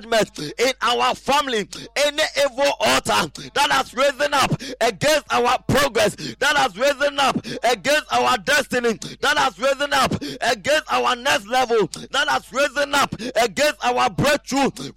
judgment in our family, any evil altar that has risen up against our progress, that has risen up against our destiny, that has risen up against our next level, that has risen up against our breakthrough.